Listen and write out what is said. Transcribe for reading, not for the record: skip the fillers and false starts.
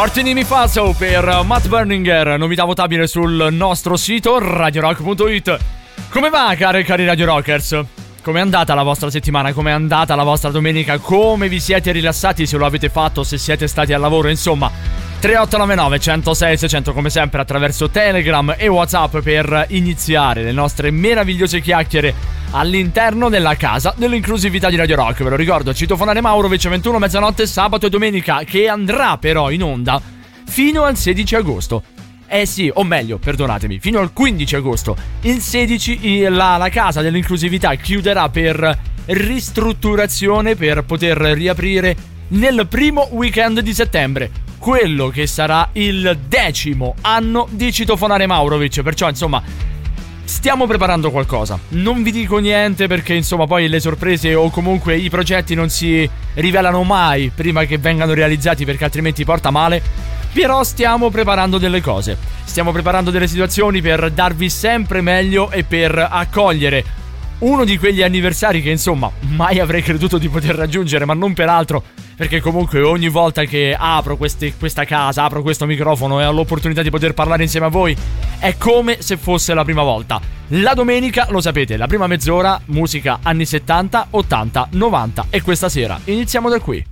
Martini Mi Faso per Matt Berninger, novità votabile sul nostro sito radiorock.it. Come va, care e cari Radio Rockers? Com'è andata la vostra settimana? Com'è andata la vostra domenica? Come vi siete rilassati, se lo avete fatto, se siete stati al lavoro, insomma. 3899 106 600 come sempre attraverso Telegram e WhatsApp per iniziare le nostre meravigliose chiacchiere all'interno della casa dell'inclusività di Radio Rock. Ve lo ricordo, Citofonare Maurovic 21 mezzanotte sabato e domenica, che andrà però in onda fino al 16 agosto. Sì, o meglio, perdonatemi, fino al 15 agosto. Il 16 la casa dell'inclusività chiuderà per ristrutturazione per poter riaprire nel primo weekend di settembre, quello che sarà il 10° anno di Citofonare Maurovic. Perciò insomma stiamo preparando qualcosa. Non vi dico niente perché insomma poi le sorprese o comunque i progetti non si rivelano mai prima che vengano realizzati, perché altrimenti porta male. Però stiamo preparando delle cose, stiamo preparando delle situazioni per darvi sempre meglio e per accogliere uno di quegli anniversari che insomma mai avrei creduto di poter raggiungere, ma non per altro, perché comunque ogni volta che apro questa casa, apro questo microfono e ho l'opportunità di poter parlare insieme a voi, è come se fosse la prima volta. La domenica, lo sapete, la prima mezz'ora musica anni 70, 80, 90 e questa sera iniziamo da qui.